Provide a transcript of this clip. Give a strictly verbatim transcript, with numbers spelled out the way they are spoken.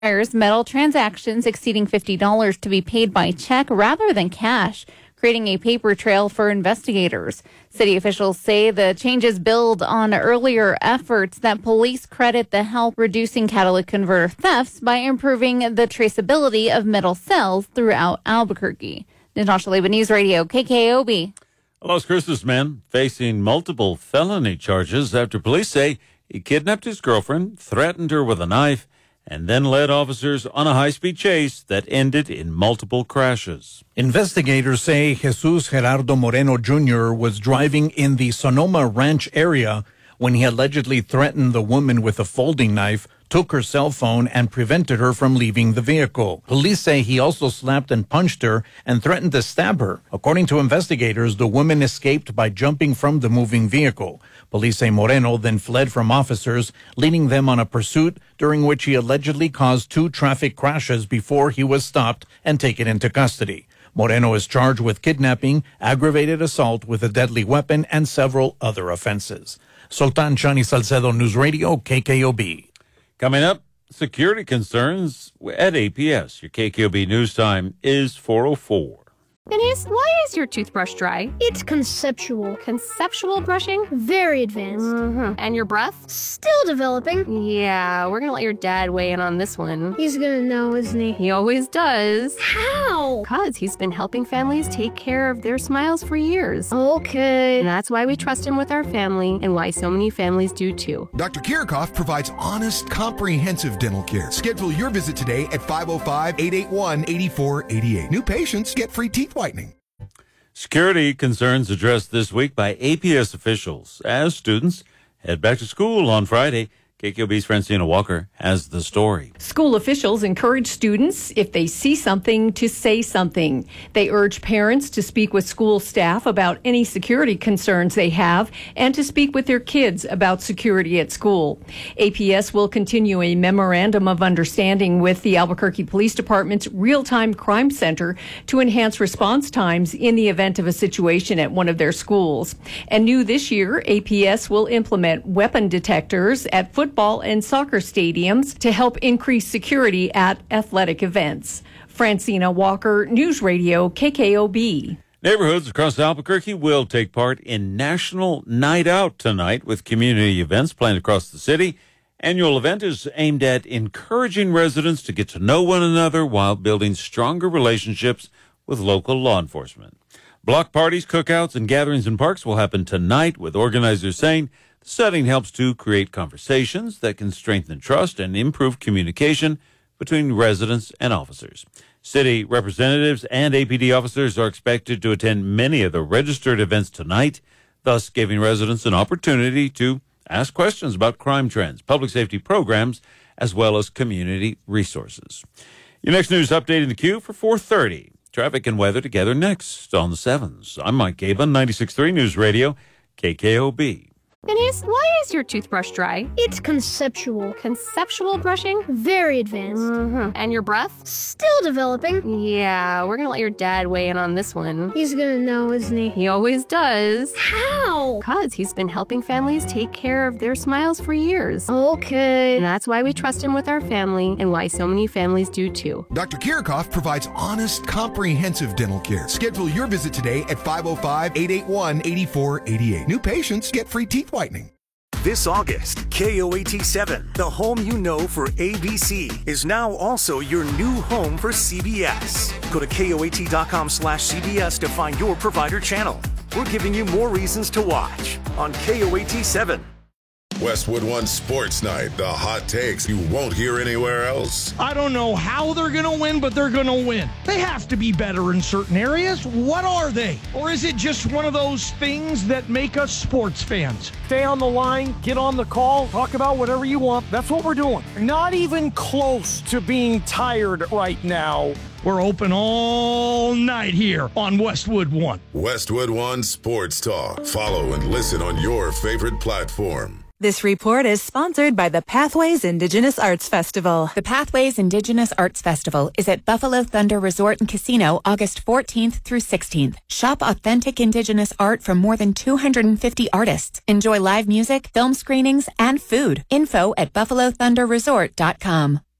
requires metal transactions exceeding fifty dollars to be paid by check rather than cash, creating a paper trail for investigators. City officials say the changes build on earlier efforts that police credit the help reducing catalytic converter thefts by improving the traceability of metal cells throughout Albuquerque. Natasha Leba, News Radio, K K O B. A Las Cruces man facing multiple felony charges after police say he kidnapped his girlfriend, threatened her with a knife, and then led officers on a high-speed chase that ended in multiple crashes. Investigators say Jesus Gerardo Moreno Junior was driving in the Sonoma Ranch area when he allegedly threatened the woman with a folding knife, took her cell phone, and prevented her from leaving the vehicle. Police say he also slapped and punched her and threatened to stab her. According to investigators, the woman escaped by jumping from the moving vehicle. Police say Moreno then fled from officers, leading them on a pursuit during which he allegedly caused two traffic crashes before he was stopped and taken into custody. Moreno is charged with kidnapping, aggravated assault with a deadly weapon, and several other offenses. Sultan Shani Salcedo, News Radio, K K O B. Coming up, security concerns at A P S. Your K K O B News Time is four oh four. Denise, why is your toothbrush dry? It's conceptual. Conceptual brushing? Very advanced. Mm-hmm. And your breath? Still developing. Yeah, we're gonna let your dad weigh in on this one. He's gonna know, isn't he? He always does. How? Because he's been helping families take care of their smiles for years. Okay. And that's why we trust him with our family and why so many families do too. Doctor Kirikoff provides honest, comprehensive dental care. Schedule your visit today at five oh five, eight eight one, eight four eight eight. New patients get free teeth whitening. Security concerns addressed this week by A P S officials as students head back to school on Friday. K K O B's Francina Walker has the story. School officials encourage students, if they see something, to say something. They urge parents to speak with school staff about any security concerns they have and to speak with their kids about security at school. A P S will continue a memorandum of understanding with the Albuquerque Police Department's Real-Time Crime Center to enhance response times in the event of a situation at one of their schools. And new this year, A P S will implement weapon detectors at football Football and soccer stadiums to help increase security at athletic events. Francina Walker, News Radio, K K O B. Neighborhoods across Albuquerque will take part in National Night Out tonight with community events planned across the city. Annual event is aimed at encouraging residents to get to know one another while building stronger relationships with local law enforcement. Block parties, cookouts, and gatherings in parks will happen tonight, with organizers saying the setting helps to create conversations that can strengthen trust and improve communication between residents and officers. City representatives and A P D officers are expected to attend many of the registered events tonight, thus giving residents an opportunity to ask questions about crime trends, public safety programs, as well as community resources. Your next news update in the queue for four thirty. Traffic and weather together next on the sevens. I'm Mike Gaba, ninety-six point three News Radio, K K O B. Denise, why is your toothbrush dry? It's conceptual. Conceptual brushing? Very advanced. Mm-hmm. And your breath? Still developing. Yeah, we're gonna let your dad weigh in on this one. He's gonna know, isn't he? He always does. How? Because he's been helping families take care of their smiles for years. Okay. And that's why we trust him with our family and why so many families do too. Doctor Kirikoff provides honest, comprehensive dental care. Schedule your visit today at five oh five, eight eight one, eight four eight eight. New patients get free teeth whitening. This August, K O A T seven, the home you know for A B C, is now also your new home for C B S. Go to K O A T dot com slash C B S to find your provider channel. We're giving you more reasons to watch on K O A T seven. Westwood One Sports Night, the hot takes you won't hear anywhere else. I don't know how they're going to win, but they're going to win. They have to be better in certain areas. What are they? Or is it just one of those things that make us sports fans? Stay on the line, get on the call, talk about whatever you want. That's what we're doing. Not even close to being tired right now. We're open all night here on Westwood One. Westwood One Sports Talk. Follow and listen on your favorite platform. This report is sponsored by the Pathways Indigenous Arts Festival. The Pathways Indigenous Arts Festival is at Buffalo Thunder Resort and Casino August fourteenth through sixteenth. Shop authentic Indigenous art from more than two hundred fifty artists. Enjoy live music, film screenings, and food. Info at buffalo thunder resort dot com.